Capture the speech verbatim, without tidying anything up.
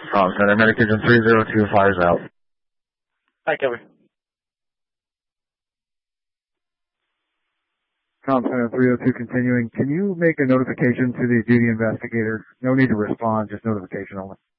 Com Center, Medication three zero two, fires out. Hi, Kevin. Com Center three oh two continuing. Can you make a notification to the duty investigator? No need to respond, just notification only.